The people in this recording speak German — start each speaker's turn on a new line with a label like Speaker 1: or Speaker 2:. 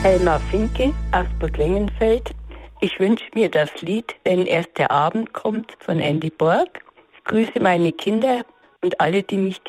Speaker 1: Helma Finke aus Burg Lengenfeld. Ich wünsche mir das Lied Wenn erst der Abend kommt von Andy Borg. Ich grüße meine Kinder und alle, die mich